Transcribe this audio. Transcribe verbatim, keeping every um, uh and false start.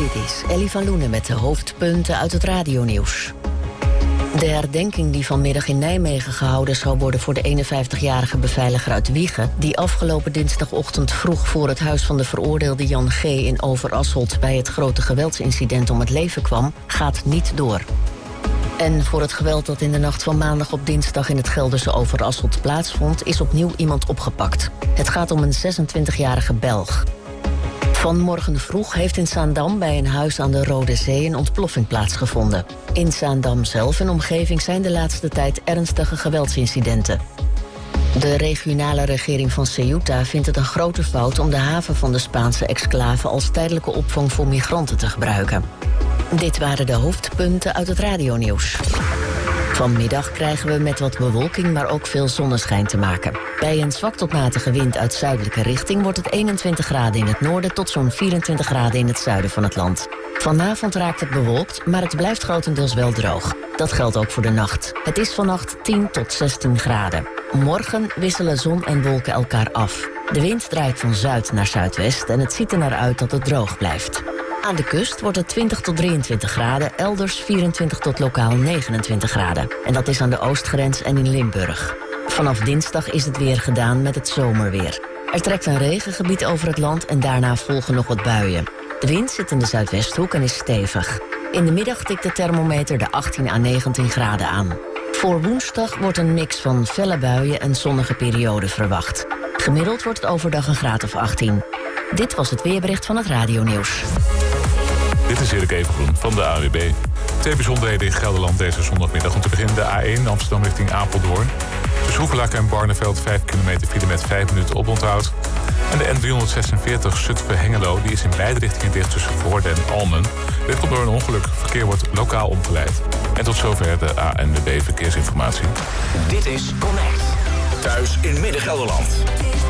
Dit is Ellie van Loenen met de hoofdpunten uit het radionieuws. De herdenking die vanmiddag in Nijmegen gehouden zou worden voor de eenenvijftigjarige beveiliger uit Wijchen, die afgelopen dinsdagochtend vroeg voor het huis van de veroordeelde Jan G. in Overasselt bij het grote geweldsincident om het leven kwam, gaat niet door. En voor het geweld dat in de nacht van maandag op dinsdag in het Gelderse Overasselt plaatsvond, is opnieuw iemand opgepakt. Het gaat om een zesentwintigjarige Belg. Vanmorgen vroeg heeft in Zaandam bij een huis aan de Rode Zee een ontploffing plaatsgevonden. In Zaandam zelf en omgeving zijn de laatste tijd ernstige geweldsincidenten. De regionale regering van Ceuta vindt het een grote fout om de haven van de Spaanse exclave als tijdelijke opvang voor migranten te gebruiken. Dit waren de hoofdpunten uit het radionieuws. Vanmiddag krijgen we met wat bewolking, maar ook veel zonneschijn te maken. Bij een zwak tot matige wind uit zuidelijke richting wordt het eenentwintig graden in het noorden tot zo'n vierentwintig graden in het zuiden van het land. Vanavond raakt het bewolkt, maar het blijft grotendeels wel droog. Dat geldt ook voor de nacht. Het is vannacht tien tot zestien graden. Morgen wisselen zon en wolken elkaar af. De wind draait van zuid naar zuidwest en het ziet er naar uit dat het droog blijft. Aan de kust wordt het twintig tot drieëntwintig graden, elders vierentwintig tot lokaal negenentwintig graden. En dat is aan de oostgrens en in Limburg. Vanaf dinsdag is het weer gedaan met het zomerweer. Er trekt een regengebied over het land en daarna volgen nog wat buien. De wind zit in de zuidwesthoek en is stevig. In de middag tikt de thermometer de achttien à negentien graden aan. Voor woensdag wordt een mix van felle buien en zonnige perioden verwacht. Gemiddeld wordt het overdag een graad of achttien. Dit was het weerbericht van het radionieuws. Dit is Erik Evengroen van de A W B. Twee bijzonderheden in Gelderland deze zondagmiddag. Om te beginnen de A één Amsterdam richting Apeldoorn. Tussen Hoevelaken en Barneveld vijf kilometer file met vijf minuten oponthoud. En de N driehonderdzesenveertig Zutphen-Hengelo die is in beide richtingen dicht tussen Voorde en Almen. Dit komt door een ongeluk. Verkeer wordt lokaal omgeleid. En tot zover de A N W B Verkeersinformatie. Dit is Connect. Thuis in Midden-Gelderland.